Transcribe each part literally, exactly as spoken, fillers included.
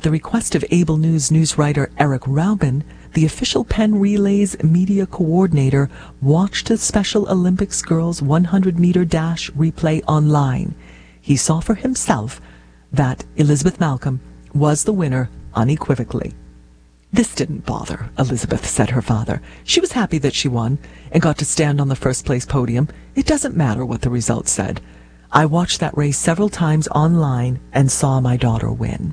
the request of Able News news writer Eric Rauben, the official Penn Relays media coordinator watched the Special Olympics girls' one hundred meter dash replay online. He saw for himself that Elizabeth Malcolm was the winner unequivocally. This didn't bother Elizabeth, said her father. She was happy that she won and got to stand on the first place podium. It doesn't matter what the results said. I watched that race several times online and saw my daughter win.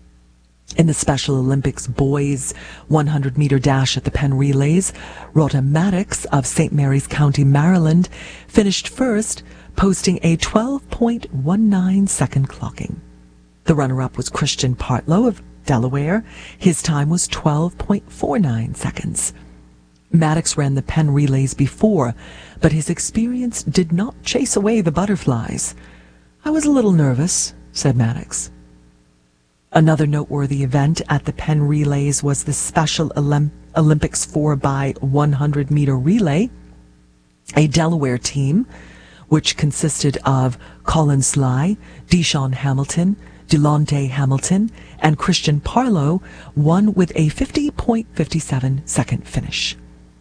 In the Special Olympics boys one hundred meter dash at the Penn Relays, Rhoda Maddox of Saint Mary's County, Maryland, finished first, posting a twelve point one nine second clocking. The runner-up was Christian Partlow of Delaware. His time was twelve point four nine seconds. Maddox ran the Penn Relays before, but his experience did not chase away the butterflies. I was a little nervous, said Maddox. Another noteworthy event at the Penn Relays was the Special Olymp- Olympics four by one hundred meter relay. A Delaware team, which consisted of Colin Sly, Deshaun Hamilton, Delonte Hamilton, and Christian Partlow, won with a fifty point five seven second finish.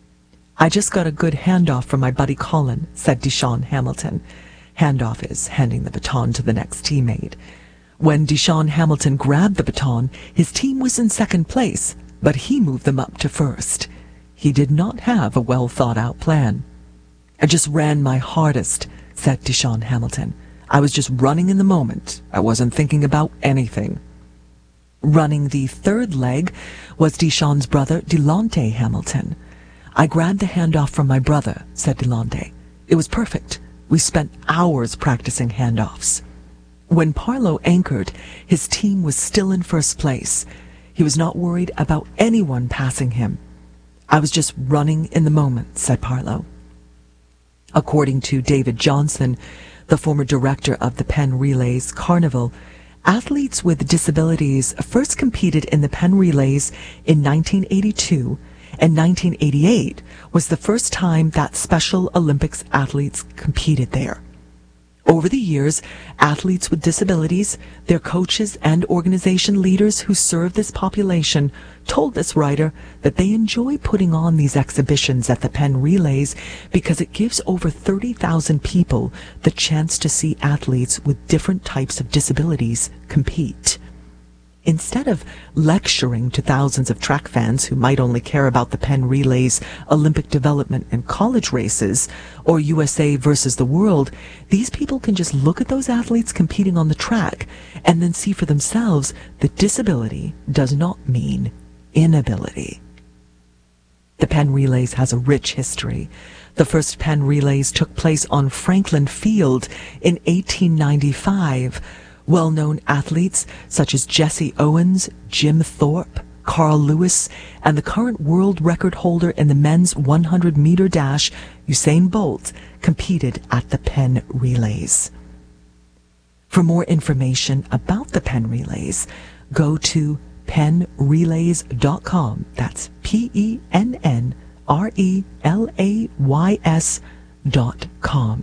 I just got a good handoff from my buddy Colin, said Deshaun Hamilton. Handoff is handing the baton to the next teammate. When Deshaun Hamilton grabbed the baton, his team was in second place, but he moved them up to first. He did not have a well-thought-out plan. I just ran my hardest, said Deshaun Hamilton. I was just running in the moment. I wasn't thinking about anything. Running the third leg was Deshaun's brother, Delonte Hamilton. I grabbed the handoff from my brother, said Delonte. It was perfect. We spent hours practicing handoffs. When Partlow anchored, his team was still in first place. He was not worried about anyone passing him. I was just running in the moment, said Partlow. According to David Johnson, the former director of the Penn Relays Carnival, athletes with disabilities first competed in the Penn Relays in nineteen eighty-two, and nineteen eighty-eight was the first time that Special Olympics athletes competed there. Over the years, athletes with disabilities, their coaches, and organization leaders who serve this population told this writer that they enjoy putting on these exhibitions at the Penn Relays because it gives over thirty thousand people the chance to see athletes with different types of disabilities compete. Instead of lecturing to thousands of track fans who might only care about the Penn Relays, Olympic development, and college races, or U S A versus the world, these people can just look at those athletes competing on the track and then see for themselves that disability does not mean inability. The Penn Relays has a rich history. The first Penn Relays took place on Franklin Field in eighteen ninety-five. Well-known athletes such as Jesse Owens, Jim Thorpe, Carl Lewis, and the current world record holder in the men's one hundred meter dash, Usain Bolt, competed at the Penn Relays. For more information about the Penn Relays, go to penn relays dot com. That's P E N N R E L A Y S dot com.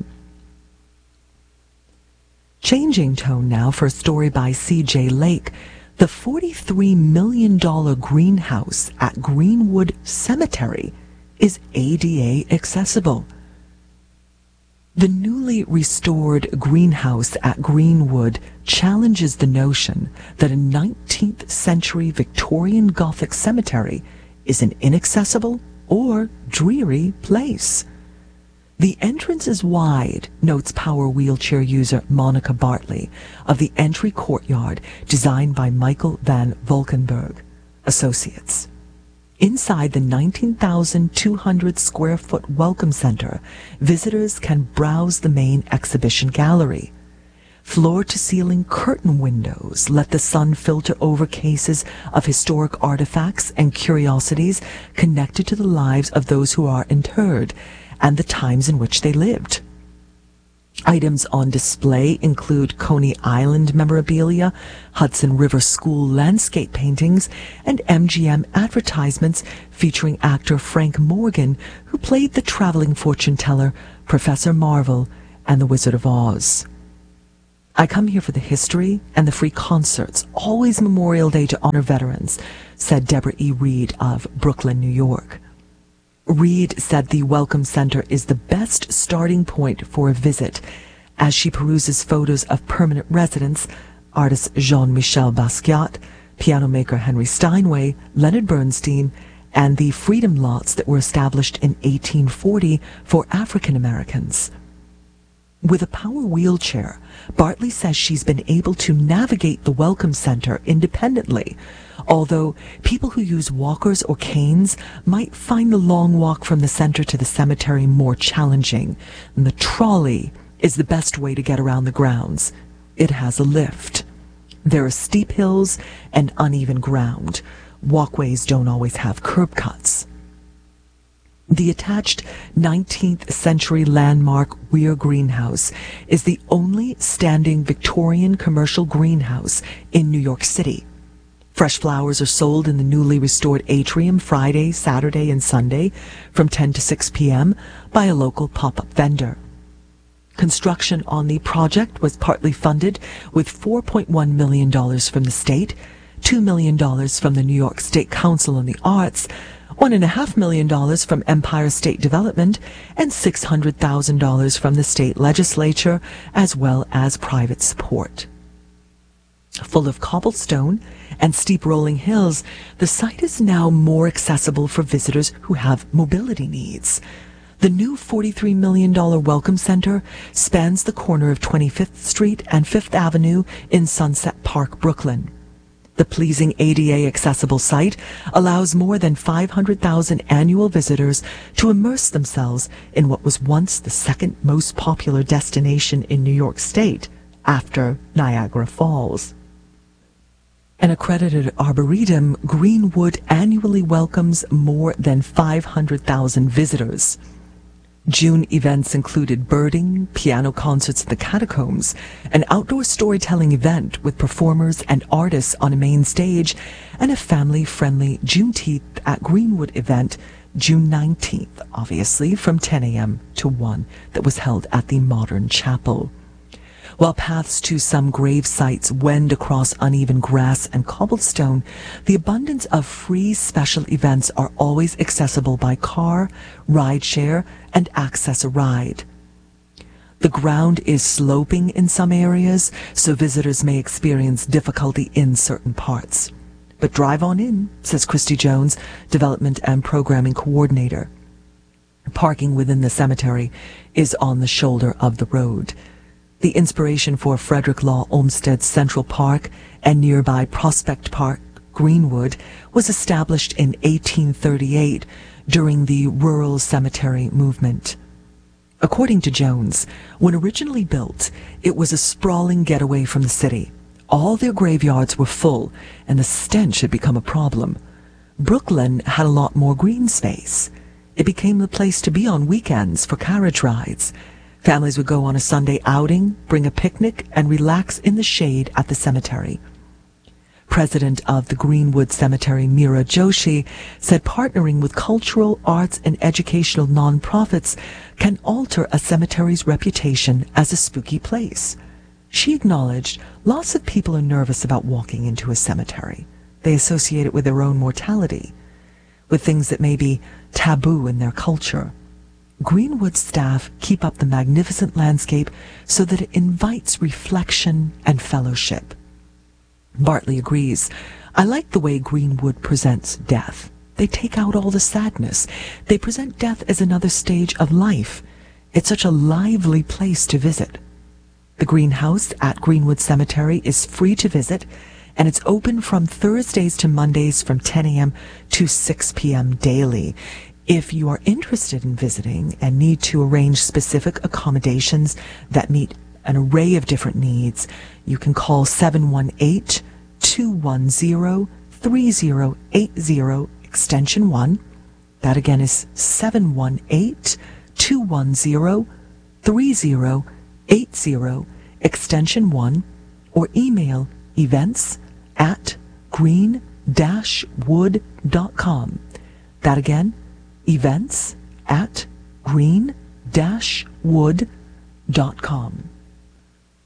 Changing tone now for a story by C J Lake. The forty-three million dollars greenhouse at Greenwood Cemetery is A D A accessible. The newly restored greenhouse at Greenwood challenges the notion that a nineteenth century Victorian Gothic cemetery is an inaccessible or dreary place. The entrance is wide, notes power wheelchair user Monica Bartley of the entry courtyard designed by Michael van Valkenburg Associates. Inside the nineteen thousand two hundred square foot Welcome Center, visitors can browse the main exhibition gallery. Floor-to-ceiling curtain windows let the sun filter over cases of historic artifacts and curiosities connected to the lives of those who are interred and the times in which they lived. Items on display include Coney Island memorabilia, Hudson River School landscape paintings, and M G M advertisements featuring actor Frank Morgan, who played the traveling fortune teller Professor Marvel and the Wizard of Oz. "I come here for the history and the free concerts, always Memorial Day to honor veterans," said Deborah E. Reed of Brooklyn, New York. Reed said the Welcome Center is the best starting point for a visit as she peruses photos of permanent residents, artist Jean-Michel Basquiat, piano maker Henry Steinway, Leonard Bernstein, and the freedom lots that were established in eighteen forty for African Americans. With a power wheelchair, Bartley says she's been able to navigate the Welcome Center independently, although people who use walkers or canes might find the long walk from the center to the cemetery more challenging. And the trolley is the best way to get around the grounds. It has a lift. There are steep hills and uneven ground. Walkways don't always have curb cuts. The attached nineteenth century landmark Weir Greenhouse is the only standing Victorian commercial greenhouse in New York City. Fresh flowers are sold in the newly restored atrium Friday, Saturday, and Sunday from ten to six p.m. by a local pop-up vendor. Construction on the project was partly funded with four point one million dollars from the state, two million dollars from the New York State Council on the Arts, one point five million dollars from Empire State Development, and six hundred thousand dollars from the state legislature, as well as private support. Full of cobblestone and steep rolling hills, the site is now more accessible for visitors who have mobility needs. The new forty-three million dollars Welcome Center spans the corner of twenty-fifth Street and Fifth Avenue in Sunset Park, Brooklyn. The pleasing A D A-accessible site allows more than five hundred thousand annual visitors to immerse themselves in what was once the second most popular destination in New York State, after Niagara Falls. An accredited arboretum, Greenwood annually welcomes more than five hundred thousand visitors. June events included birding, piano concerts in the catacombs, an outdoor storytelling event with performers and artists on a main stage, and a family-friendly Juneteenth at Greenwood event June nineteenth, obviously, from ten a.m. to one, that was held at the Modern Chapel. While paths to some grave sites wend across uneven grass and cobblestone, the abundance of free special events are always accessible by car, rideshare, and access a ride. The ground is sloping in some areas, so visitors may experience difficulty in certain parts. But drive on in, says Christy Jones, Development and Programming Coordinator. Parking within the cemetery is on the shoulder of the road. The inspiration for Frederick Law Olmsted's Central Park and nearby Prospect Park, Greenwood, was established in eighteen thirty-eight during the rural cemetery movement. According to Jones, when originally built, it was a sprawling getaway from the city. All their graveyards were full, and the stench had become a problem. Brooklyn had a lot more green space. It became the place to be on weekends for carriage rides. Families would go on a Sunday outing, bring a picnic, and relax in the shade at the cemetery. President of the Greenwood Cemetery, Meera Joshi, said partnering with cultural, arts, and educational nonprofits can alter a cemetery's reputation as a spooky place. She acknowledged lots of people are nervous about walking into a cemetery. They associate it with their own mortality, with things that may be taboo in their culture. Greenwood staff keep up the magnificent landscape so that it invites reflection and fellowship. Bartley agrees. I like the way Greenwood presents death. They take out all the sadness. They present death as another stage of life. It's such a lively place to visit. The greenhouse at Greenwood Cemetery is free to visit, and it's open from Thursdays to Mondays from ten a.m. to six p.m. daily. If you are interested in visiting and need to arrange specific accommodations that meet an array of different needs, you can call seven one eight, two one zero, three zero eight zero, extension one. That again is seven one eight, two one zero, three zero eight zero, extension one, or email events at green dash wood dot com. That again, events at green dash wood dot com.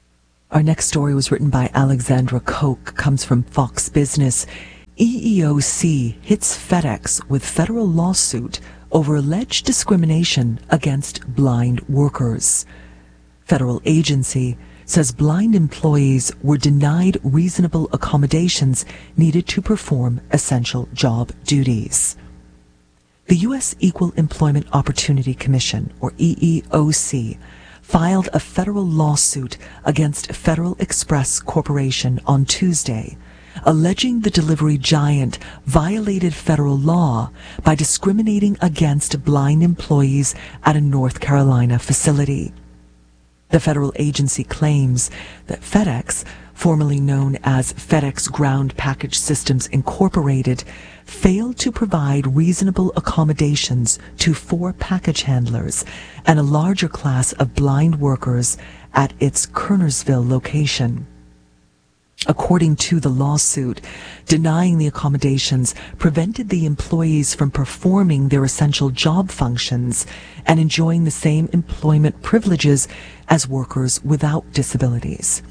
Our next story was written by Alexandra Koch, comes from Fox Business. E E O C hits FedEx with federal lawsuit over alleged discrimination against blind workers. Federal agency says blind employees were denied reasonable accommodations needed to perform essential job duties. The U S Equal Employment Opportunity Commission, or E E O C, filed a federal lawsuit against Federal Express Corporation on Tuesday, alleging the delivery giant violated federal law by discriminating against blind employees at a North Carolina facility. The federal agency claims that FedEx, formerly known as FedEx Ground Package Systems Incorporated, failed to provide reasonable accommodations to four package handlers and a larger class of blind workers at its Kernersville location. According to the lawsuit, denying the accommodations prevented the employees from performing their essential job functions and enjoying the same employment privileges as workers without disabilities.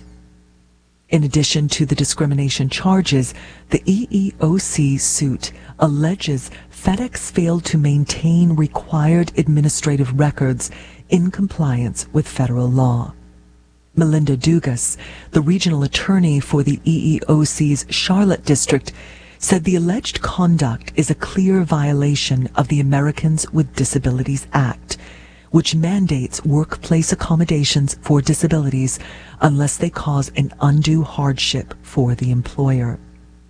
In addition to the discrimination charges, the E E O C suit alleges FedEx failed to maintain required administrative records in compliance with federal law. Melinda Dugas, the regional attorney for the E E O C's Charlotte district, said the alleged conduct is a clear violation of the Americans with Disabilities Act, which mandates workplace accommodations for disabilities unless they cause an undue hardship for the employer.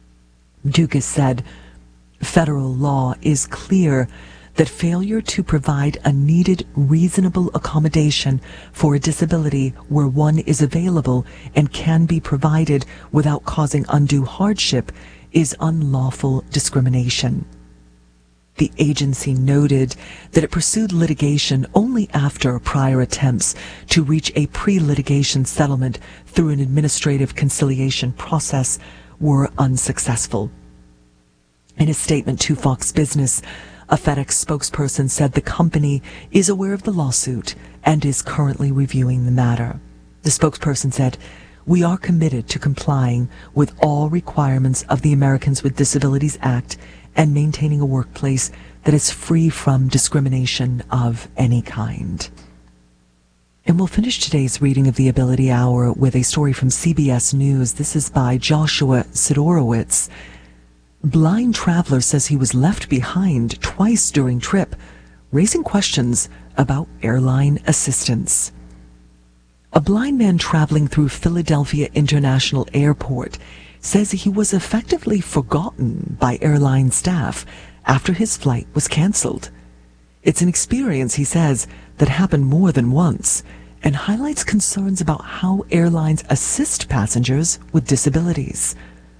Dugas said, "Federal law is clear that failure to provide a needed reasonable accommodation for a disability where one is available and can be provided without causing undue hardship is unlawful discrimination." The agency noted that it pursued litigation only after prior attempts to reach a pre-litigation settlement through an administrative conciliation process were unsuccessful. In a statement to Fox Business, a FedEx spokesperson said the company is aware of the lawsuit and is currently reviewing the matter. The spokesperson said, "We are committed to complying with all requirements of the Americans with Disabilities Act and maintaining a workplace that is free from discrimination of any kind." And we'll finish today's reading of the Ability Hour with a story from C B S News. This is by Joshua Sidorowitz. Blind traveler says he was left behind twice during trip, raising questions about airline assistance. A blind man traveling through Philadelphia International Airport says he was effectively forgotten by airline staff after his flight was canceled. It's an experience, he says, that happened more than once and highlights concerns about how airlines assist passengers with disabilities.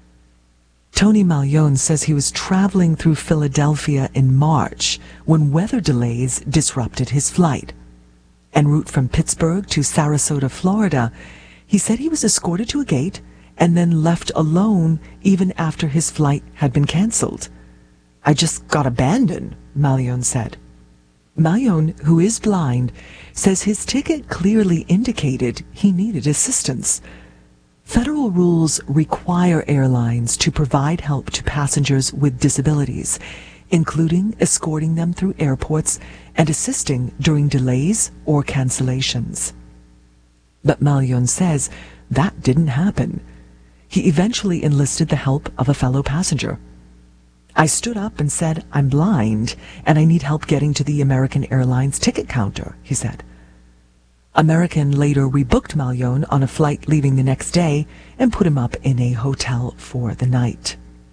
Tony Malone says he was traveling through Philadelphia in March when weather delays disrupted his flight. En route from Pittsburgh to Sarasota, Florida, he said he was escorted to a gate and then left alone even after his flight had been canceled. "I just got abandoned," Malone said. Malone, who is blind, says his ticket clearly indicated he needed assistance. Federal rules require airlines to provide help to passengers with disabilities, including escorting them through airports and assisting during delays or cancellations. But Malone says that didn't happen. He eventually enlisted the help of a fellow passenger. "I stood up and said, 'I'm blind and I need help getting to the American Airlines ticket counter,'" he said. American later rebooked Malone on a flight leaving the next day and put him up in a hotel for the night.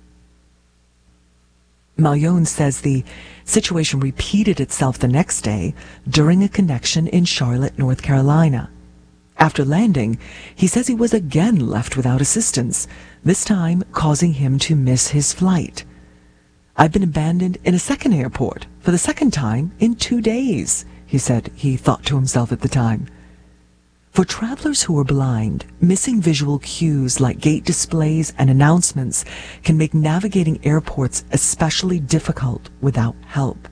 Malone says the situation repeated itself the next day during a connection in Charlotte, North Carolina. After landing, he says he was again left without assistance, this time causing him to miss his flight. "I've been abandoned in a second airport for the second time in two days, he said he thought to himself at the time. For travelers who are blind, missing visual cues like gate displays and announcements can make navigating airports especially difficult without help.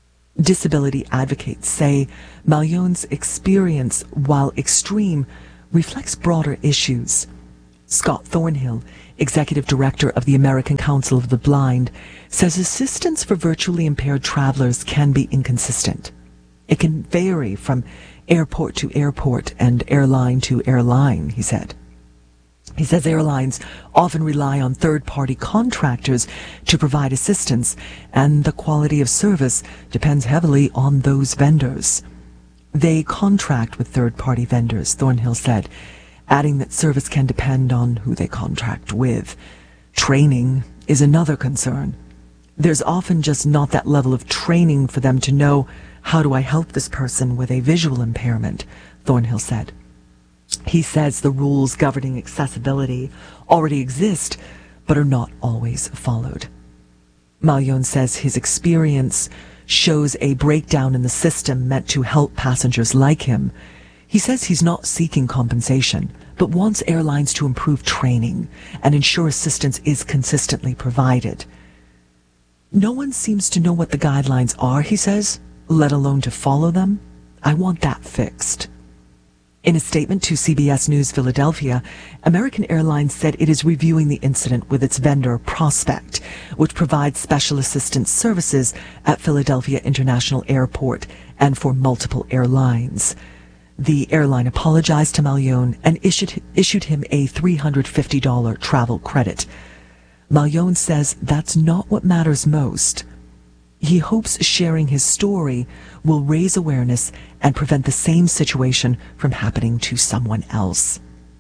Disability advocates say Malone's experience, while extreme, reflects broader issues. Scott Thornhill, Executive Director of the American Council of the Blind, says assistance for virtually impaired travelers can be inconsistent. It can vary from airport to airport and airline to airline, he said. He says airlines often rely on third-party contractors to provide assistance, and the quality of service depends heavily on those vendors. They contract with third-party vendors, Thornhill said, adding that service can depend on who they contract with. Training is another concern. There's often just not that level of training for them to know, how do I help this person with a visual impairment, Thornhill said. He says the rules governing accessibility already exist, but are not always followed. Mallione says his experience shows a breakdown in the system meant to help passengers like him. He says he's not seeking compensation, but wants airlines to improve training and ensure assistance is consistently provided. No one seems to know what the guidelines are, he says, let alone to follow them. I want that fixed. In a statement to C B S News Philadelphia, American Airlines said it is reviewing the incident with its vendor Prospect, which provides special assistance services at Philadelphia International Airport and for multiple airlines. The airline apologized to Mallione and issued, issued him a three hundred fifty dollars travel credit. Mallione says that's not what matters most. He hopes sharing his story will raise awareness and prevent the same situation from happening to someone else.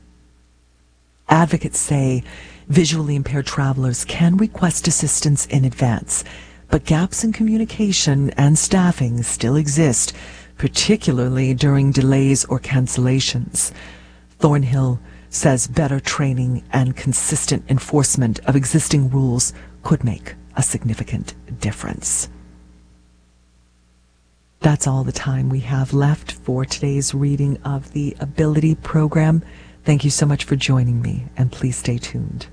Advocates say visually impaired travelers can request assistance in advance, but gaps in communication and staffing still exist, particularly during delays or cancellations. Thornhill says better training and consistent enforcement of existing rules could make a significant difference. That's all the time we have left for today's reading of the Ability Program. Thank you so much for joining me, and please stay tuned.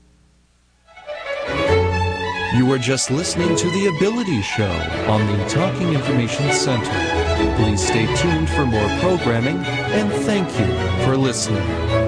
You were just listening to The Ability Show on the Talking Information Center. Please stay tuned for more programming, and thank you for listening.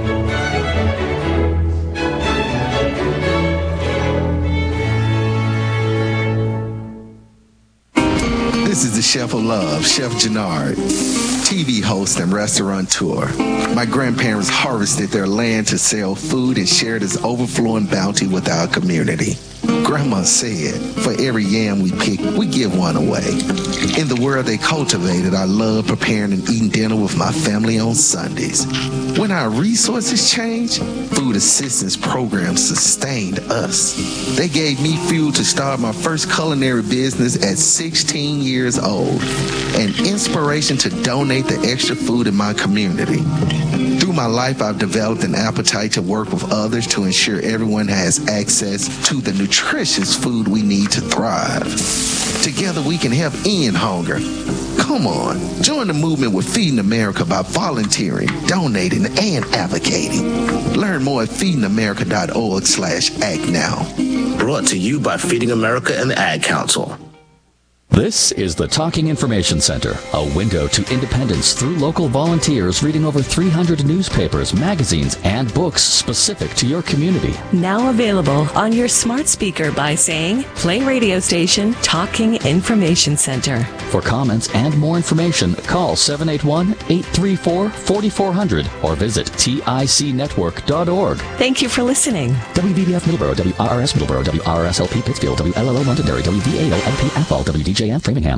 This is the Chef of Love, Chef Jannard, T V host and restaurateur. My grandparents harvested their land to sell food and share this overflowing bounty with our community. Grandma said, for every yam we pick, we give one away. In the world they cultivated, I love preparing and eating dinner with my family on Sundays. When our resources changed, food assistance programs sustained us. They gave me fuel to start my first culinary business at sixteen years old, and inspiration to donate the extra food in my community. Through my life, I've developed an appetite to work with others to ensure everyone has access to the nutritious food we need to thrive. Together we can help end hunger. Come on, join the movement with Feeding America by volunteering, donating, and advocating. Learn more at feeding america dot org slash act now. Brought to you by Feeding America and the Ad Council. This is the Talking Information Center, a window to independence through local volunteers reading over three hundred newspapers, magazines, and books specific to your community. Now available on your smart speaker by saying, play radio station Talking Information Center. For comments and more information, call seven eight one, eight three four, four four zero zero or visit tic network dot org. Thank you for listening. W V B F Middleborough, W R R S Middleborough, W R R S L P Pittsfield, W L L O Londonderry, W V A O L P F L, W D J and Framingham.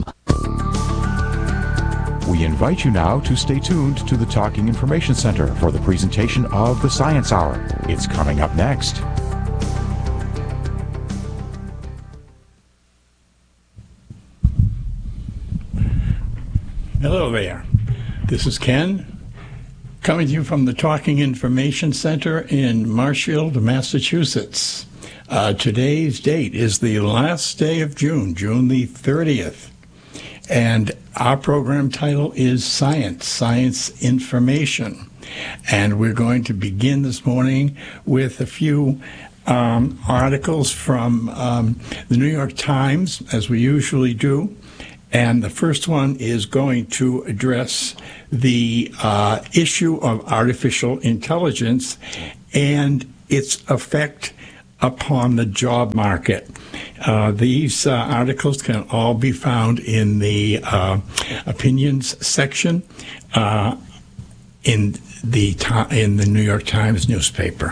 We invite you now to stay tuned to the Talking Information Center for the presentation of the Science Hour. It's coming up next. Hello there. This is Ken, coming to you from the Talking Information Center in Marshfield, Massachusetts. Uh, today's date is the last day of June, June the thirtieth. And our program title is Science, Science Information. And we're going to begin this morning with a few um, articles from um, the New York Times, as we usually do. And the first one is going to address the uh, issue of artificial intelligence and its effect upon the job market. Uh, these uh, articles can all be found in the uh, opinions section uh, in the in the New York Times newspaper.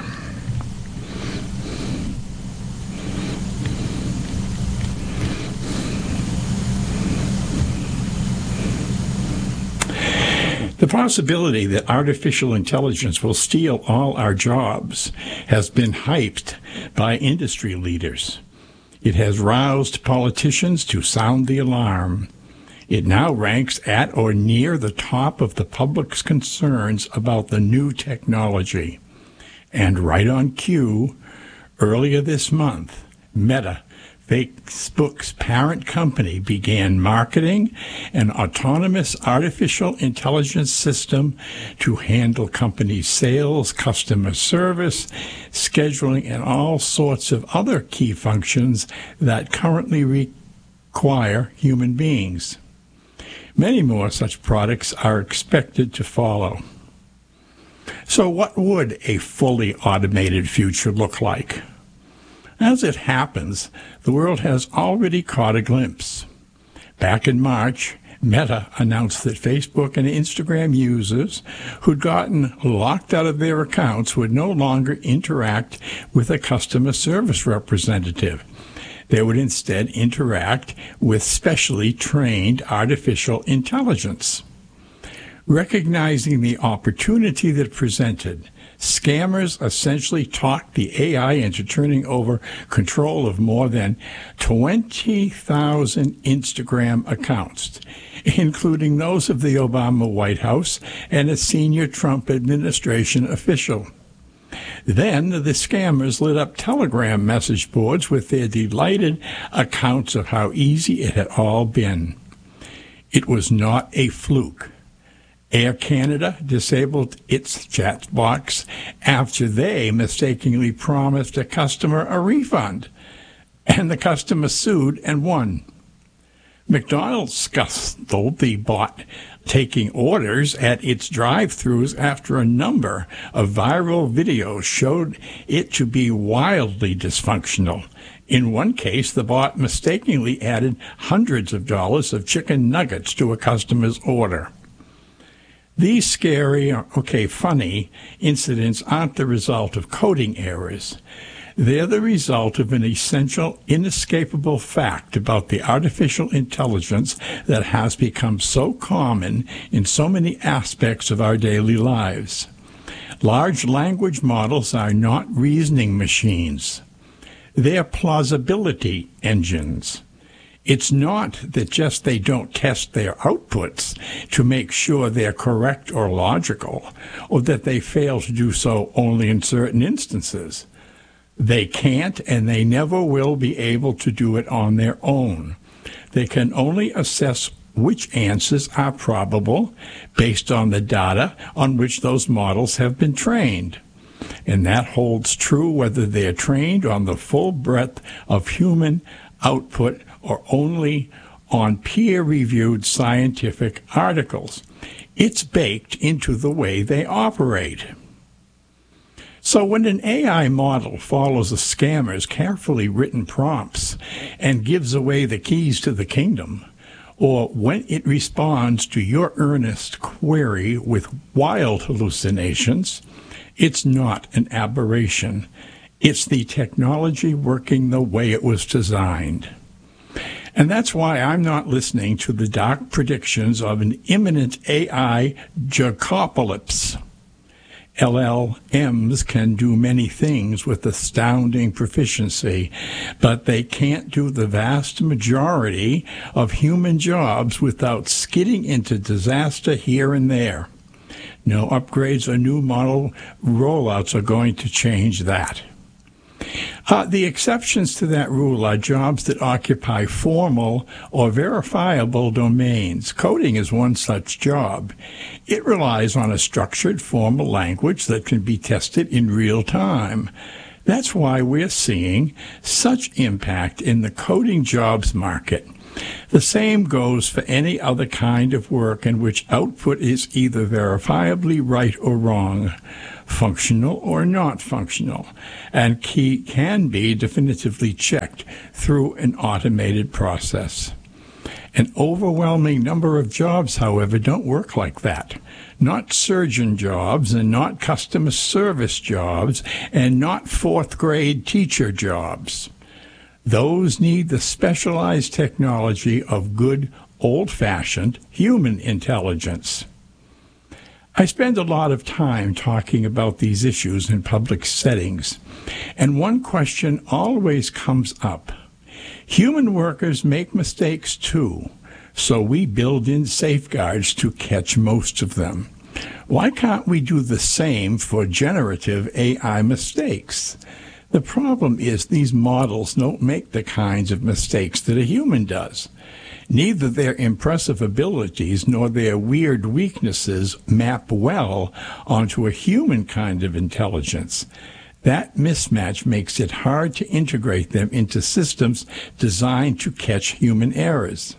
The possibility that artificial intelligence will steal all our jobs has been hyped by industry leaders. It has roused politicians to sound the alarm. It now ranks at or near the top of the public's concerns about the new technology. And right on cue, earlier this month, Meta, Facebook's parent company, began marketing an autonomous artificial intelligence system to handle company sales, customer service, scheduling, and all sorts of other key functions that currently require human beings. Many more such products are expected to follow. So what would a fully automated future look like? As it happens, the world has already caught a glimpse. Back in March, Meta announced that Facebook and Instagram users who'd gotten locked out of their accounts would no longer interact with a customer service representative. They would instead interact with specially trained artificial intelligence. Recognizing the opportunity that presented, scammers essentially talked the A I into turning over control of more than twenty thousand Instagram accounts, including those of the Obama White House and a senior Trump administration official. Then the scammers lit up Telegram message boards with their delighted accounts of how easy it had all been. It was not a fluke. Air Canada disabled its chat box after they mistakenly promised a customer a refund, and the customer sued and won. McDonald's scuttled the bot taking orders at its drive-thrus after a number of viral videos showed it to be wildly dysfunctional. In one case, the bot mistakenly added hundreds of dollars of chicken nuggets to a customer's order. These scary, okay, funny incidents aren't the result of coding errors. They're the result of an essential, inescapable fact about the artificial intelligence that has become so common in so many aspects of our daily lives. Large language models are not reasoning machines. They're plausibility engines. It's not that just they don't test their outputs to make sure they're correct or logical, or that they fail to do so only in certain instances. They can't and they never will be able to do it on their own. They can only assess which answers are probable based on the data on which those models have been trained. And that holds true whether they're trained on the full breadth of human output or only on peer-reviewed scientific articles. It's baked into the way they operate. So when an A I model follows a scammer's carefully written prompts and gives away the keys to the kingdom, or when it responds to your earnest query with wild hallucinations, it's not an aberration. It's the technology working the way it was designed. And that's why I'm not listening to the dark predictions of an imminent A I jacopolypse. L L Ms can do many things with astounding proficiency, but they can't do the vast majority of human jobs without skidding into disaster here and there. No upgrades or new model rollouts are going to change that. Uh, the exceptions to that rule are jobs that occupy formal or verifiable domains. Coding is one such job. It relies on a structured formal language that can be tested in real time. That's why we're seeing such impact in the coding jobs market. The same goes for any other kind of work in which output is either verifiably right or wrong, functional or not functional, and key can be definitively checked through an automated process. An overwhelming number of jobs, however, don't work like that. Not surgeon jobs, and not customer service jobs, and not fourth grade teacher jobs. Those need the specialized technology of good, old-fashioned human intelligence. I spend a lot of time talking about these issues in public settings, and one question always comes up. Human workers make mistakes too, so we build in safeguards to catch most of them. Why can't we do the same for generative A I mistakes? The problem is these models don't make the kinds of mistakes that a human does. Neither their impressive abilities nor their weird weaknesses map well onto a human kind of intelligence. That mismatch makes it hard to integrate them into systems designed to catch human errors.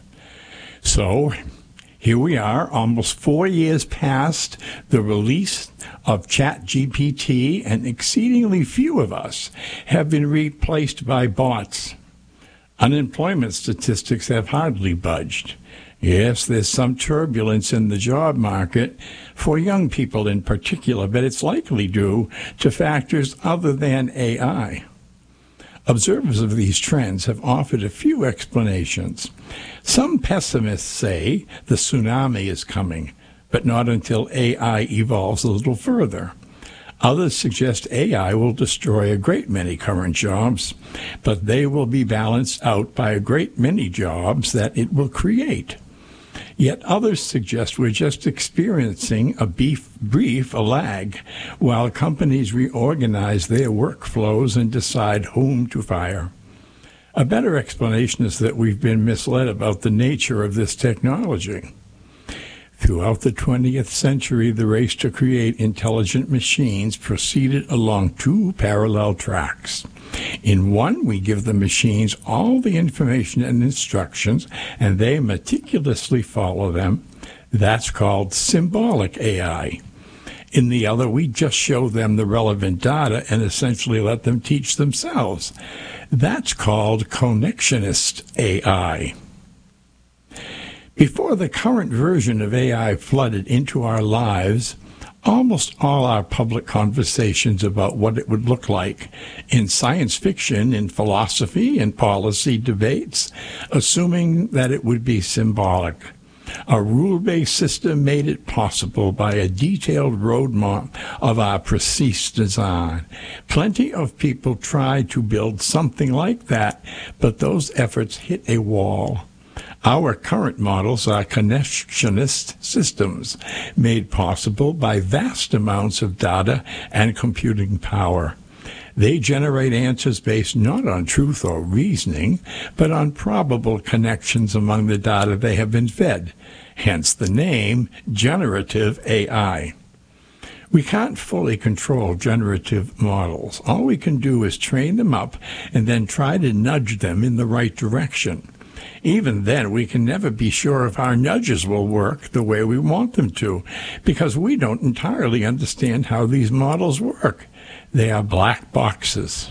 So, here we are, almost four years past the release of ChatGPT, and exceedingly few of us have been replaced by bots. Unemployment statistics have hardly budged. Yes, there's some turbulence in the job market for young people in particular, but it's likely due to factors other than A I. Observers of these trends have offered a few explanations. Some pessimists say the tsunami is coming, but not until A I evolves a little further. Others suggest A I will destroy a great many current jobs, but they will be balanced out by a great many jobs that it will create. Yet others suggest we're just experiencing a brief, brief lag while companies reorganize their workflows and decide whom to fire. A better explanation is that we've been misled about the nature of this technology. Throughout the twentieth century, the race to create intelligent machines proceeded along two parallel tracks. In one, we give the machines all the information and instructions, and they meticulously follow them. That's called symbolic A I. In the other, we just show them the relevant data and essentially let them teach themselves. That's called connectionist A I. Before the current version of A I flooded into our lives, almost all our public conversations about what it would look like in science fiction, in philosophy, and policy debates, assuming that it would be symbolic. A rule-based system made it possible by a detailed roadmap of our precise design. Plenty of people tried to build something like that, but those efforts hit a wall. Our current models are connectionist systems made possible by vast amounts of data and computing power. They generate answers based not on truth or reasoning, but on probable connections among the data they have been fed, hence the name generative A I. We can't fully control generative models. All we can do is train them up and then try to nudge them in the right direction. Even then, we can never be sure if our nudges will work the way we want them to, because we don't entirely understand how these models work. They are black boxes.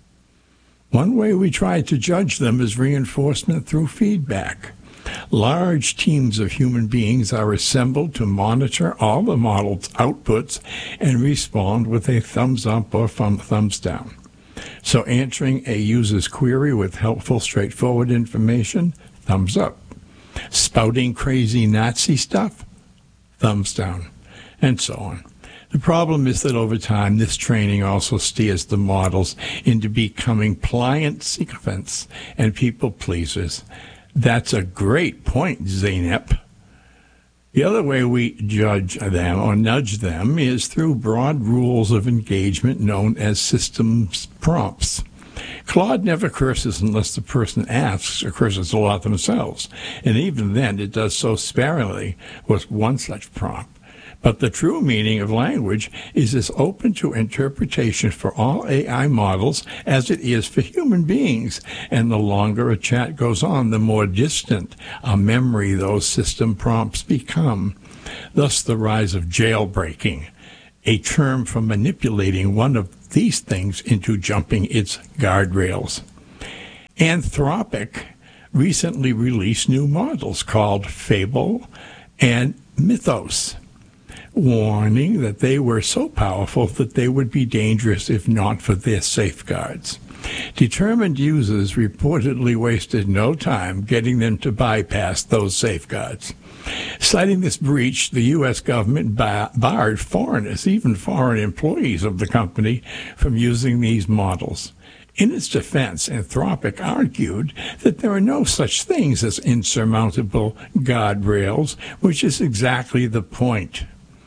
One way we try to judge them is reinforcement through feedback. Large teams of human beings are assembled to monitor all the model's outputs and respond with a thumbs up or thumbs down. So answering a user's query with helpful, straightforward information, thumbs up. Spouting crazy Nazi stuff, thumbs down, and so on. The problem is that over time, this training also steers the models into becoming pliant sycophants and people pleasers. That's a great point, Zeynep. The other way we judge them or nudge them is through broad rules of engagement known as systems prompts. Claude never curses unless the person asks or curses a lot themselves, and even then it does so sparingly with one such prompt. But the true meaning of language is as open to interpretation for all A I models as it is for human beings. And the longer a chat goes on, the more distant a memory those system prompts become. Thus the rise of jailbreaking, a term for manipulating one of these things into jumping its guardrails. Anthropic recently released new models called Fable and Mythos, warning that they were so powerful that they would be dangerous if not for their safeguards. Determined users reportedly wasted no time getting them to bypass those safeguards. Citing this breach, the U S government bar- barred foreigners, even foreign employees of the company, from using these models. In its defense, Anthropic argued that there are no such things as insurmountable guardrails, which is exactly the point.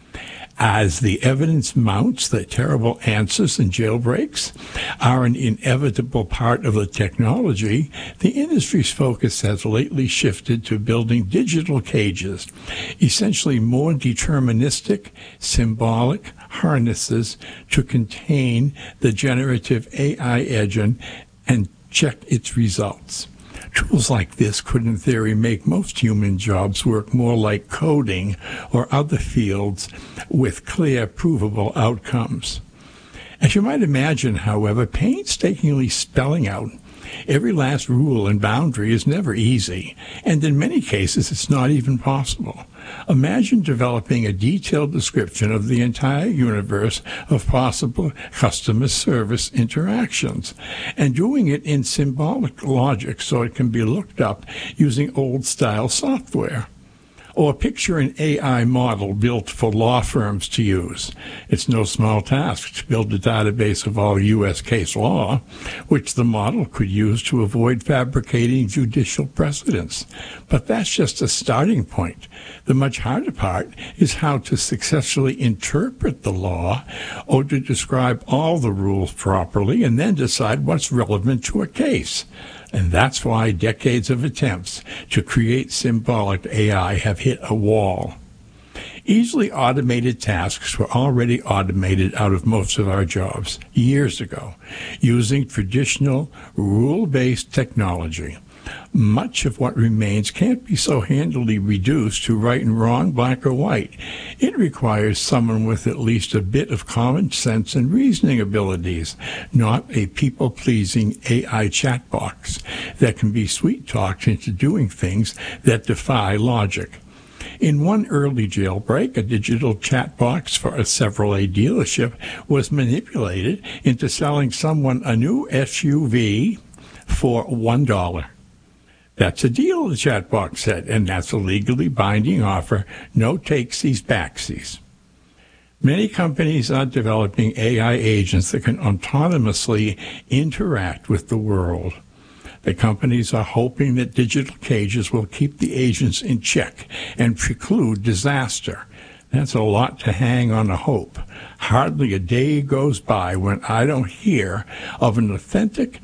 As the evidence mounts that terrible answers and jailbreaks are an inevitable part of the technology, the industry's focus has lately shifted to building digital cages, essentially more deterministic, symbolic harnesses to contain the generative A I engine and check its results. Tools like this could, in theory, make most human jobs work more like coding or other fields with clear, provable outcomes. As you might imagine, however, painstakingly spelling out every last rule and boundary is never easy, and in many cases it's not even possible. Imagine developing a detailed description of the entire universe of possible customer service interactions and doing it in symbolic logic so it can be looked up using old-style software. Or picture an A I model built for law firms to use. It's no small task to build a database of all U S case law, which the model could use to avoid fabricating judicial precedents. But that's just a starting point. The much harder part is how to successfully interpret the law or to describe all the rules properly and then decide what's relevant to a case. And that's why decades of attempts to create symbolic A I have hit a wall. Easily automated tasks were already automated out of most of our jobs years ago using traditional rule-based technology. Much of what remains can't be so handily reduced to right and wrong, black or white. It requires someone with at least a bit of common sense and reasoning abilities, not a people-pleasing A I chat box that can be sweet-talked into doing things that defy logic. In one early jailbreak, a digital chat box for a Chevrolet dealership was manipulated into selling someone a new S U V for one dollar. That's a deal, the chat box said, and that's a legally binding offer, no takesies, backsies. Many companies are developing A I agents that can autonomously interact with the world. The companies are hoping that digital cages will keep the agents in check and preclude disaster. That's a lot to hang on a hope. Hardly a day goes by when I don't hear of an authentic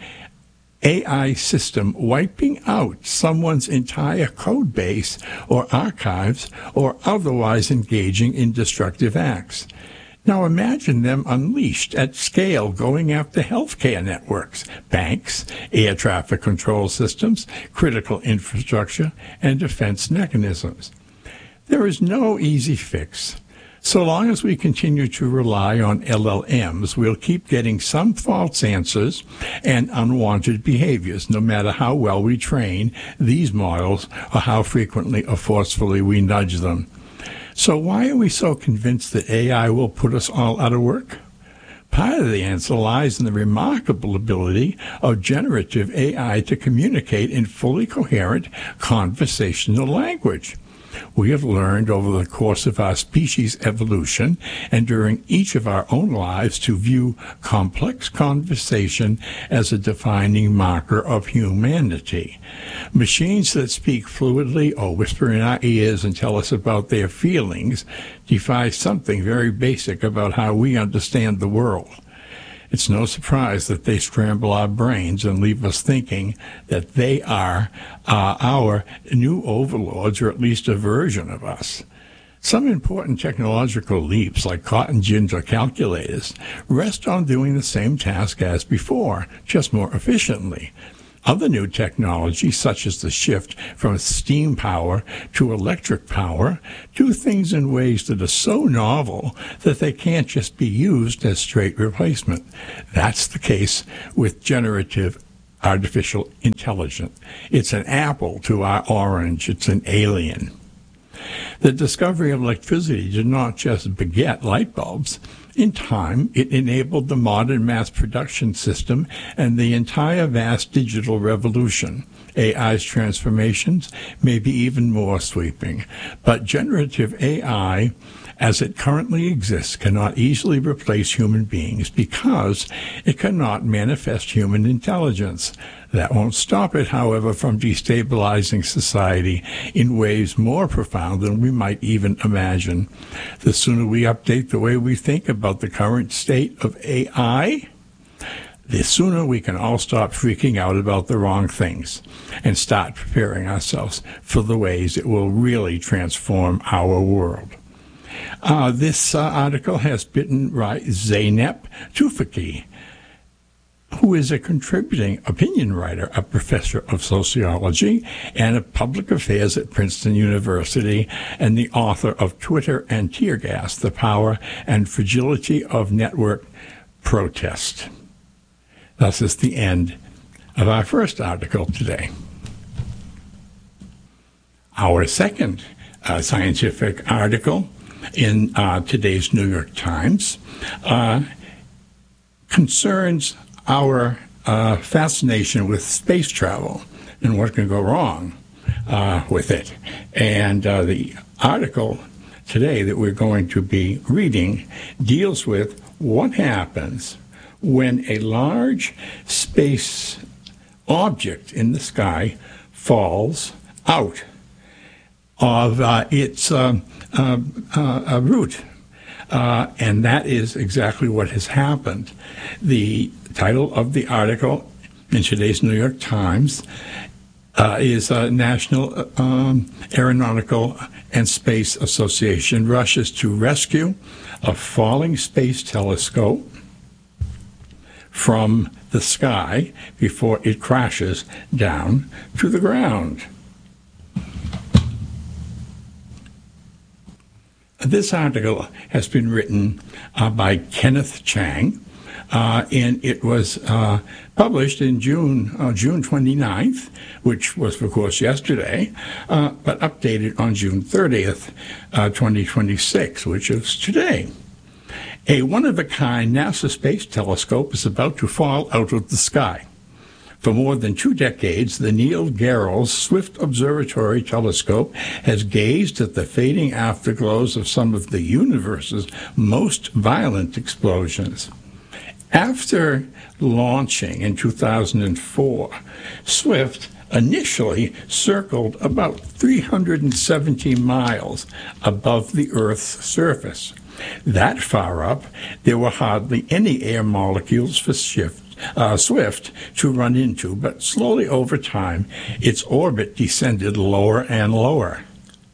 A I system wiping out someone's entire code base or archives or otherwise engaging in destructive acts. Now imagine them unleashed at scale going after healthcare networks, banks, air traffic control systems, critical infrastructure, and defense mechanisms. There is no easy fix. So long as we continue to rely on L L Ms, we'll keep getting some false answers and unwanted behaviors, no matter how well we train these models or how frequently or forcefully we nudge them. So why are we so convinced that A I will put us all out of work? Part of the answer lies in the remarkable ability of generative A I to communicate in fully coherent conversational language. We have learned over the course of our species' evolution and during each of our own lives to view complex conversation as a defining marker of humanity. Machines that speak fluidly or whisper in our ears and tell us about their feelings defy something very basic about how we understand the world. It's no surprise that they scramble our brains and leave us thinking that they are uh, our new overlords, or at least a version of us. Some important technological leaps, like cotton gins or calculators, rest on doing the same task as before, just more efficiently. Other new technologies, such as the shift from steam power to electric power, do things in ways that are so novel that they can't just be used as straight replacement. That's the case with generative artificial intelligence. It's an apple to our orange. It's an alien. The discovery of electricity did not just beget light bulbs. In time, it enabled the modern mass production system and the entire vast digital revolution. A I's transformations may be even more sweeping, but generative A I, as it currently exists, cannot easily replace human beings because it cannot manifest human intelligence. That won't stop it, however, from destabilizing society in ways more profound than we might even imagine. The sooner we update the way we think about the current state of A I, the sooner we can all stop freaking out about the wrong things and start preparing ourselves for the ways it will really transform our world. Uh, this uh, article has been by Zeynep Tufekci, who is a contributing opinion writer, a professor of sociology, and of public affairs at Princeton University, and the author of Twitter and Tear Gas, The Power and Fragility of Network Protest. Thus is the end of our first article today. Our second uh, scientific article in uh, today's New York Times uh, concerns our uh, fascination with space travel and what can go wrong uh, with it. And uh, the article today that we're going to be reading deals with what happens when a large space object in the sky falls out of uh, its uh, uh, uh, route. Uh, and that is exactly what has happened. The title of the article in today's New York Times uh, is uh, National um, Aeronautical and Space Association rushes to rescue a falling space telescope from the sky before it crashes down to the ground. This article has been written uh, by Kenneth Chang, uh, and it was uh, published in June, uh, June twenty-ninth, which was, of course, yesterday, uh, but updated on June thirtieth, uh, twenty twenty-six, which is today. A one-of-a-kind NASA space telescope is about to fall out of the sky. For more than two decades, the Neil Gehrels Swift Observatory Telescope has gazed at the fading afterglows of some of the universe's most violent explosions. After launching in two thousand four, Swift initially circled about three hundred seventy miles above the Earth's surface. That far up, there were hardly any air molecules for shift. Uh, Swift to run into, but slowly over time, its orbit descended lower and lower.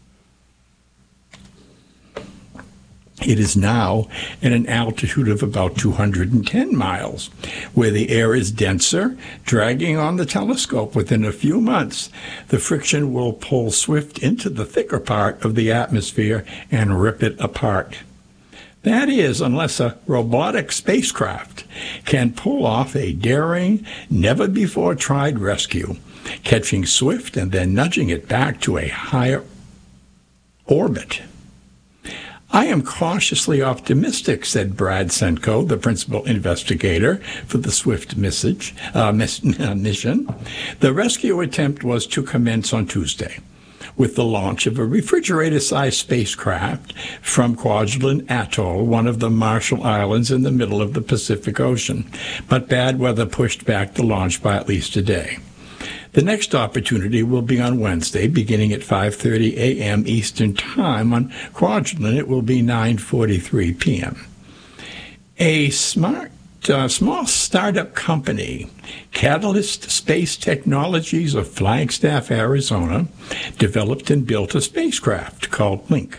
It is now at an altitude of about two hundred ten miles, where the air is denser, dragging on the telescope. Within a few months, the friction will pull Swift into the thicker part of the atmosphere and rip it apart. That is, unless a robotic spacecraft can pull off a daring, never-before-tried rescue, catching Swift and then nudging it back to a higher orbit. I am cautiously optimistic, said Brad Senko, the principal investigator for the Swift message, uh, miss, uh, mission. The rescue attempt was to commence on Tuesday with the launch of a refrigerator-sized spacecraft from Kwajalein Atoll, one of the Marshall Islands in the middle of the Pacific Ocean. But bad weather pushed back the launch by at least a day. The next opportunity will be on Wednesday, beginning at five thirty a.m. Eastern Time. On Kwajalein, it will be nine forty-three p.m. A smart Uh, small startup company, Catalyst Space Technologies of Flagstaff, Arizona, developed and built a spacecraft called Link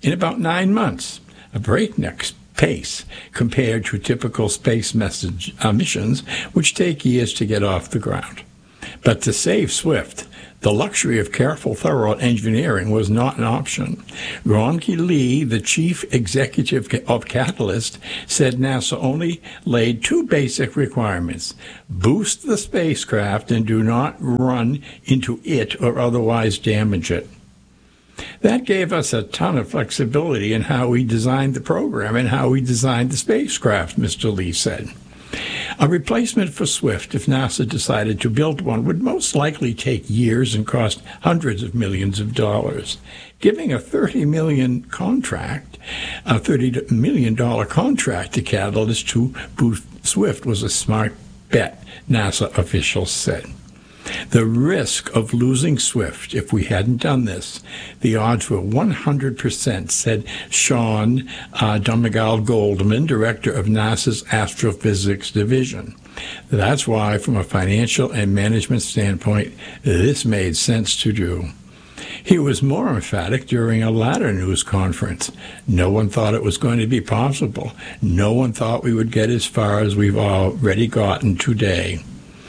in about nine months, a breakneck pace compared to typical space message, uh, missions, which take years to get off the ground. But to save Swift, the luxury of careful, thorough engineering was not an option. Ronki Lee, the chief executive of Catalyst, said NASA only laid two basic requirements: boost the spacecraft and do not run into it or otherwise damage it. That gave us a ton of flexibility in how we designed the program and how we designed the spacecraft, Mister Lee said. A replacement for Swift, if NASA decided to build one, would most likely take years and cost hundreds of millions of dollars. Giving a thirty million dollars contract, a thirty million dollars contract to Catalyst to boost Swift was a smart bet, NASA officials said. The risk of losing Swift, if we hadn't done this, the odds were one hundred percent, said Sean uh, Donegal Goldman, director of NASA's Astrophysics Division. That's why, from a financial and management standpoint, this made sense to do. He was more emphatic during a latter news conference. No one thought it was going to be possible. No one thought we would get as far as we've already gotten today.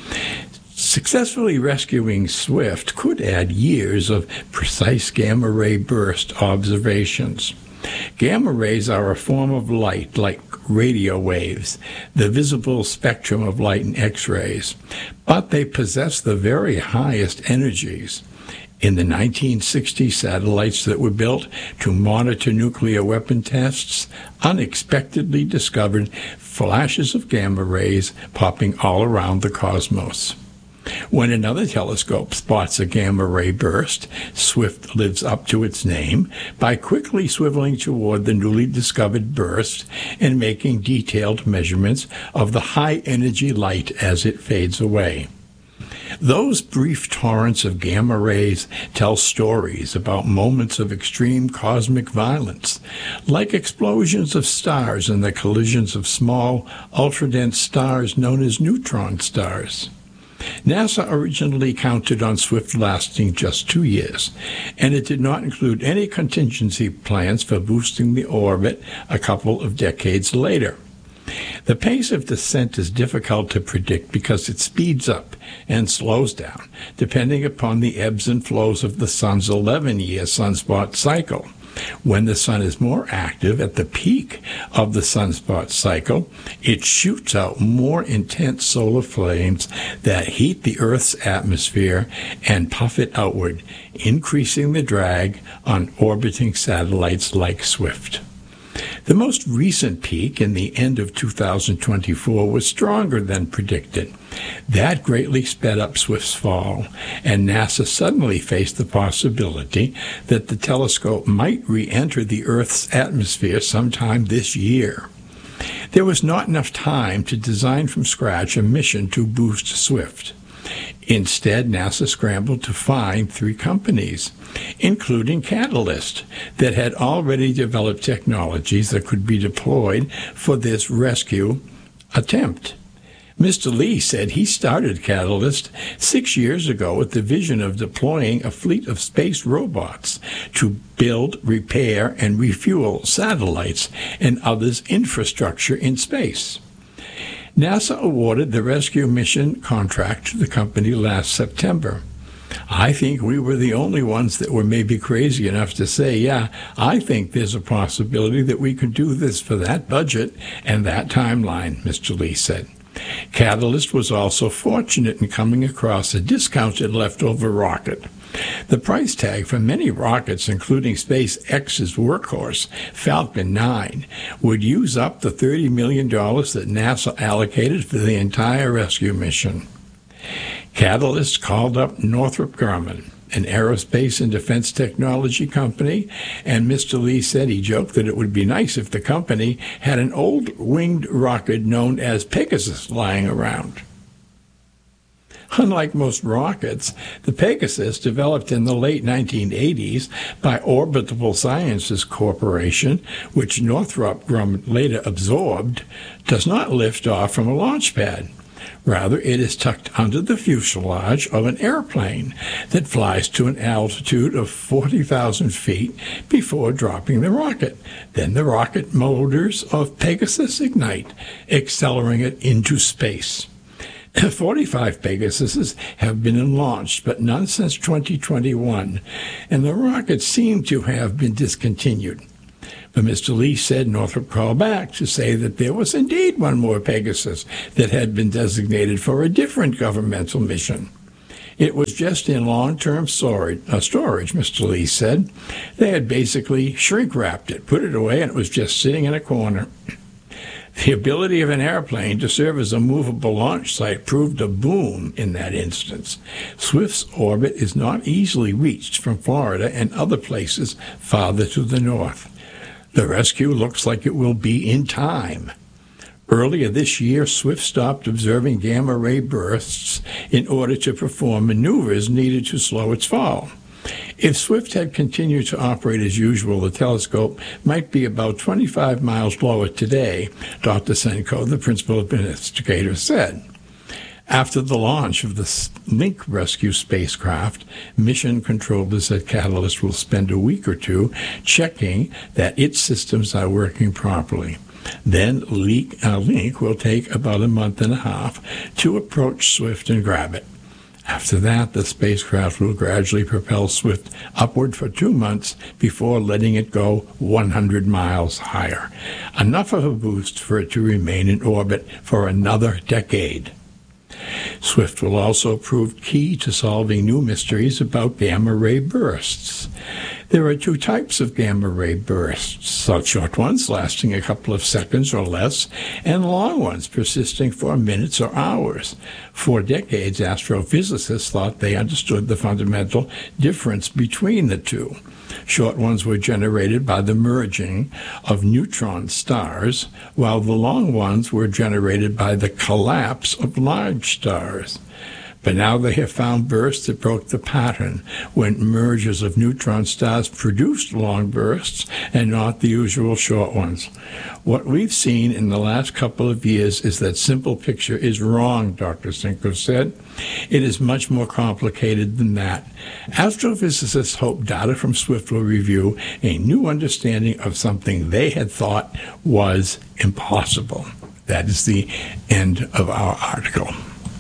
Successfully rescuing Swift could add years of precise gamma-ray burst observations. Gamma rays are a form of light, like radio waves, the visible spectrum of light and X-rays, but they possess the very highest energies. In the nineteen sixty satellites that were built to monitor nuclear weapon tests, unexpectedly discovered flashes of gamma rays popping all around the cosmos. When another telescope spots a gamma-ray burst, Swift lives up to its name by quickly swiveling toward the newly discovered burst and making detailed measurements of the high-energy light as it fades away. Those brief torrents of gamma rays tell stories about moments of extreme cosmic violence, like explosions of stars and the collisions of small, ultra-dense stars known as neutron stars. NASA originally counted on Swift lasting just two years, and it did not include any contingency plans for boosting the orbit a couple of decades later. The pace of descent is difficult to predict because it speeds up and slows down, depending upon the ebbs and flows of the sun's eleven-year sunspot cycle. When the sun is more active at the peak of the sunspot cycle, it shoots out more intense solar flames that heat the Earth's atmosphere and puff it outward, increasing the drag on orbiting satellites like Swift. The most recent peak in the end of two thousand twenty-four was stronger than predicted. That greatly sped up Swift's fall, and NASA suddenly faced the possibility that the telescope might re-enter the Earth's atmosphere sometime this year. There was not enough time to design from scratch a mission to boost Swift. Instead, NASA scrambled to find three companies, including Catalyst, that had already developed technologies that could be deployed for this rescue attempt. Mister Lee said he started Catalyst six years ago with the vision of deploying a fleet of space robots to build, repair, and refuel satellites and others' infrastructure in space. NASA awarded the rescue mission contract to the company last September. I think we were the only ones that were maybe crazy enough to say, yeah, I think there's a possibility that we could do this for that budget and that timeline, Mister Lee said. Catalyst was also fortunate in coming across a discounted leftover rocket. The price tag for many rockets, including SpaceX's workhorse, Falcon nine, would use up the thirty million dollars that NASA allocated for the entire rescue mission. Catalyst called up Northrop Grumman, an aerospace and defense technology company, and Mister Lee said he joked that it would be nice if the company had an old winged rocket known as Pegasus lying around. Unlike most rockets, the Pegasus, developed in the late nineteen eighties by Orbital Sciences Corporation, which Northrop Grumman later absorbed, does not lift off from a launch pad. Rather, it is tucked under the fuselage of an airplane that flies to an altitude of forty thousand feet before dropping the rocket. Then the rocket motors of Pegasus ignite, accelerating it into space. forty-five Pegasuses have been launched, but none since twenty twenty-one, and the rockets seem to have been discontinued. But Mister Lee said Northrop called back to say that there was indeed one more Pegasus that had been designated for a different governmental mission. It was just in long-term storage, uh, storage, Mister Lee said. They had basically shrink-wrapped it, put it away, and it was just sitting in a corner. The ability of an airplane to serve as a movable launch site proved a boon in that instance. Swift's orbit is not easily reached from Florida and other places farther to the north. The rescue looks like it will be in time. Earlier this year, Swift stopped observing gamma-ray bursts in order to perform maneuvers needed to slow its fall. If Swift had continued to operate as usual, the telescope might be about twenty-five miles lower today, Doctor Senko, the principal investigator, said. After the launch of the Link rescue spacecraft, mission controllers at Catalyst will spend a week or two checking that its systems are working properly. Then Link, uh, Link will take about a month and a half to approach Swift and grab it. After that, the spacecraft will gradually propel Swift upward for two months before letting it go one hundred miles higher, enough of a boost for it to remain in orbit for another decade. Swift will also prove key to solving new mysteries about gamma-ray bursts. There are two types of gamma-ray bursts, short ones lasting a couple of seconds or less, and long ones persisting for minutes or hours. For decades, astrophysicists thought they understood the fundamental difference between the two. Short ones were generated by the merging of neutron stars, while the long ones were generated by the collapse of large stars. But now they have found bursts that broke the pattern when mergers of neutron stars produced long bursts and not the usual short ones. What we've seen in the last couple of years is that simple picture is wrong, Doctor Senko said. It is much more complicated than that. Astrophysicists hope data from Swift will review a new understanding of something they had thought was impossible. That is the end of our article.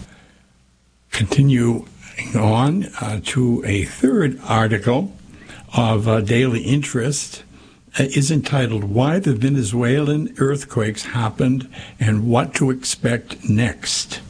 Continuing on uh, to a third article of uh, daily interest uh, is entitled Why the Venezuelan Earthquakes Happened and What to Expect Next.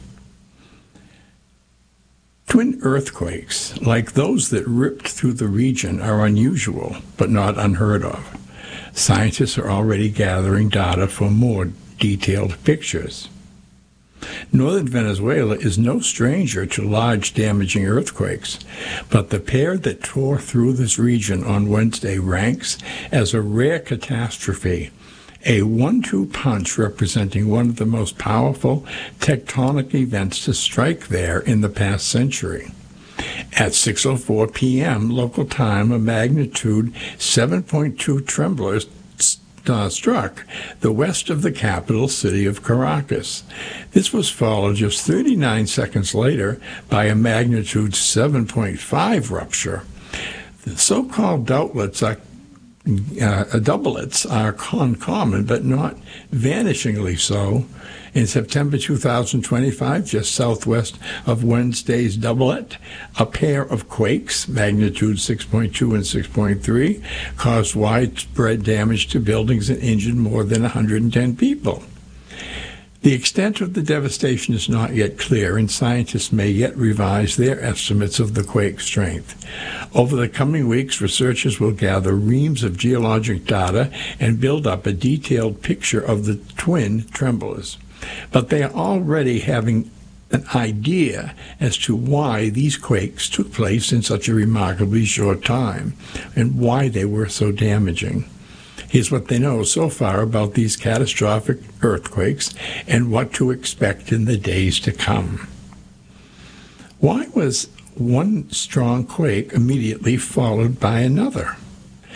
Twin earthquakes, like those that ripped through the region, are unusual but not unheard of. Scientists are already gathering data for more detailed pictures. Northern Venezuela is no stranger to large damaging earthquakes, but the pair that tore through this region on Wednesday ranks as a rare catastrophe, a one two punch representing one of the most powerful tectonic events to strike there in the past century. At six oh four p.m. local time, a magnitude seven point two tremor Uh, struck the west of the capital city of Caracas. This was followed just thirty-nine seconds later by a magnitude seven point five rupture. The so-called doublets are, uh, doublets are uncommon, but not vanishingly so. In September two thousand twenty-five, just southwest of Wednesday's doublet, a pair of quakes, magnitude six point two and six point three, caused widespread damage to buildings and injured more than one hundred ten people. The extent of the devastation is not yet clear, and scientists may yet revise their estimates of the quake strength. Over the coming weeks, researchers will gather reams of geologic data and build up a detailed picture of the twin tremblers. But they are already having an idea as to why these quakes took place in such a remarkably short time and why they were so damaging. Here's what they know so far about these catastrophic earthquakes and what to expect in the days to come. Why was one strong quake immediately followed by another?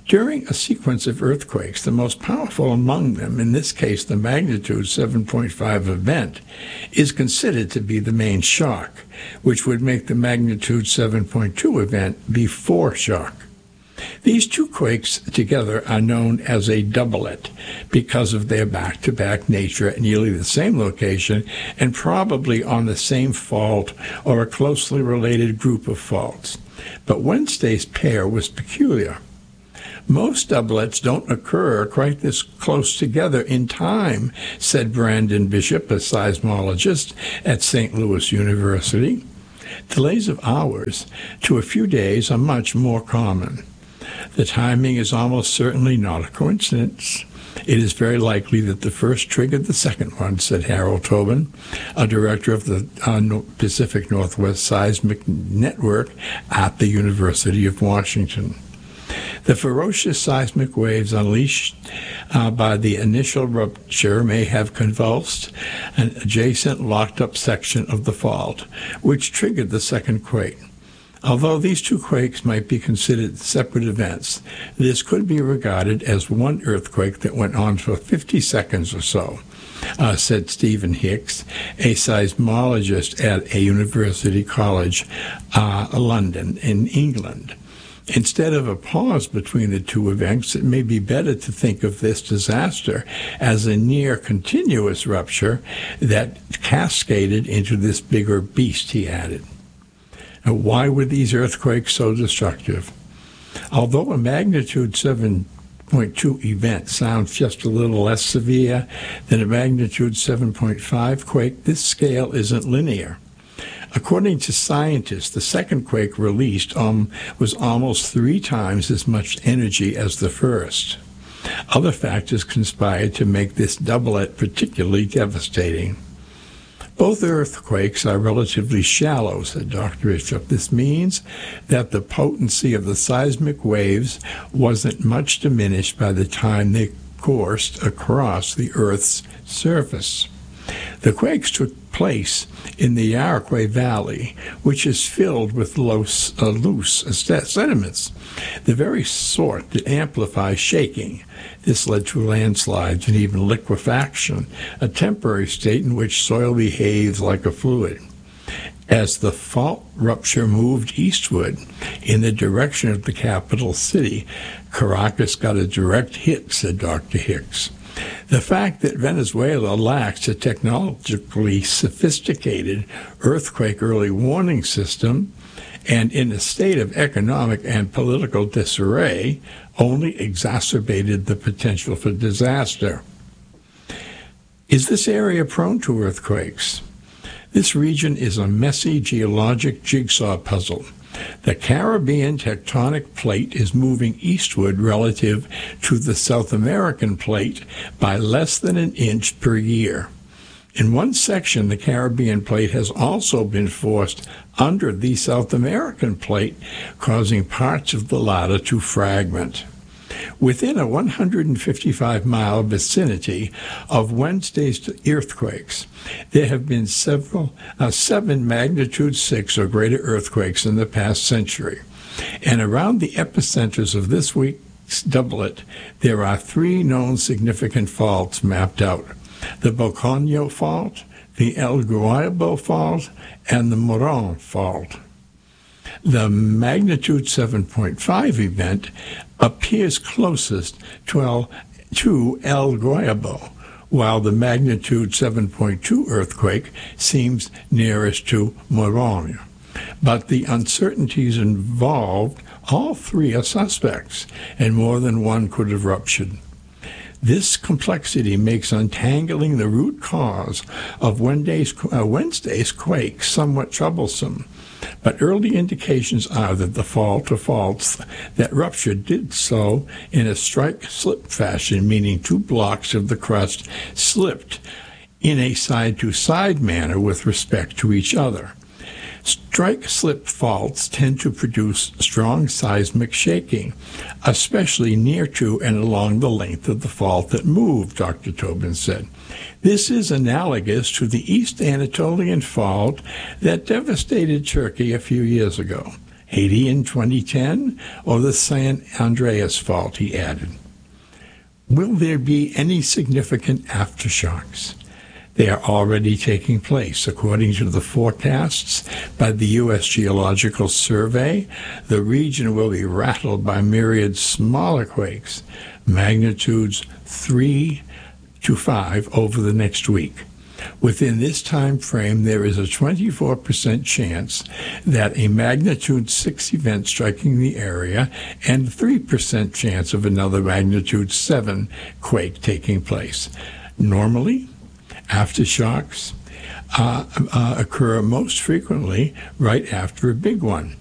During a sequence of earthquakes, the most powerful among them, in this case the magnitude seven point five event, is considered to be the main shock, which would make the magnitude seven point two event be foreshock. These two quakes together are known as a doublet because of their back-to-back nature at nearly the same location and probably on the same fault or a closely related group of faults. But Wednesday's pair was peculiar. Most doublets don't occur quite this close together in time, said Brandon Bishop, a seismologist at Saint Louis University. Delays of hours to a few days are much more common. The timing is almost certainly not a coincidence. It is very likely that the first triggered the second one, said Harold Tobin, a director of the uh, Pacific Northwest Seismic Network at the University of Washington. The ferocious seismic waves unleashed uh, by the initial rupture may have convulsed an adjacent locked-up section of the fault, which triggered the second quake. Although these two quakes might be considered separate events, this could be regarded as one earthquake that went on for fifty seconds or so, uh, said Stephen Hicks, a seismologist at a University College, uh, London, in England. Instead of a pause between the two events, it may be better to think of this disaster as a near continuous rupture that cascaded into this bigger beast, he added. Now, why were these earthquakes so destructive? Although a magnitude seven point two event sounds just a little less severe than a magnitude seven point five quake, this scale isn't linear. According to scientists, the second quake released um, was almost three times as much energy as the first. Other factors conspired to make this doublet particularly devastating. Both earthquakes are relatively shallow, said Doctor Bishop. This means that the potency of the seismic waves wasn't much diminished by the time they coursed across the Earth's surface. The quakes took place in the Yaqui Valley, which is filled with loose, uh, loose sediments, the very sort that amplify shaking. This led to landslides and even liquefaction, a temporary state in which soil behaves like a fluid. As the fault rupture moved eastward in the direction of the capital city, Caracas got a direct hit, said Doctor Hicks. The fact that Venezuela lacks a technologically sophisticated earthquake early warning system and in a state of economic and political disarray only exacerbated the potential for disaster. Is this area prone to earthquakes? This region is a messy geologic jigsaw puzzle. The Caribbean tectonic plate is moving eastward relative to the South American plate by less than an inch per year. In one section, the Caribbean plate has also been forced under the South American plate, causing parts of the latter to fragment. Within a one hundred fifty-five mile vicinity of Wednesday's earthquakes, there have been several, uh, seven magnitude six or greater earthquakes in the past century. And around the epicenters of this week's doublet, there are three known significant faults mapped out: the Boconio Fault, the El Guayabo Fault, and the Moron Fault. The magnitude seven point five event appears closest to El, to El Guayabo, while the magnitude seven point two earthquake seems nearest to Moron. But the uncertainties involved, all three are suspects, and more than one could have ruptured. This complexity makes untangling the root cause of Wednesday's, uh, Wednesday's quake somewhat troublesome. But early indications are that the fault or faults that ruptured did so in a strike-slip fashion, meaning two blocks of the crust slipped in a side-to-side manner with respect to each other. Strike-slip faults tend to produce strong seismic shaking, especially near to and along the length of the fault that moved, Doctor Tobin said. This is analogous to the East Anatolian Fault that devastated Turkey a few years ago. Haiti in twenty ten, or the San Andreas Fault, he added. Will there be any significant aftershocks? They are already taking place. According to the forecasts by the U S Geological Survey, the region will be rattled by myriad smaller quakes, magnitudes three to five over the next week. Within this time frame, there is a twenty-four percent chance that a magnitude six event striking the area and a three percent chance of another magnitude seven quake taking place. Normally, aftershocks uh, uh, occur most frequently right after a big one.